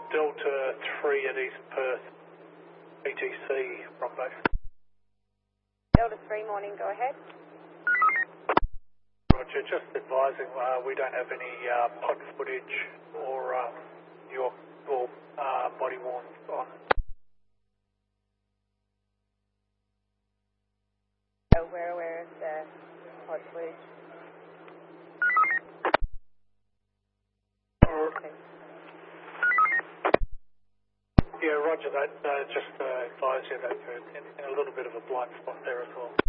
Delta 3 at East Perth, ETC Brombo. Delta 3, morning, go ahead. Roger, just advising we don't have any pod footage or your body worn on. So we're aware of the pod footage. Okay. Yeah, roger that. Just advise you that you're in a little bit of a blind spot there as well.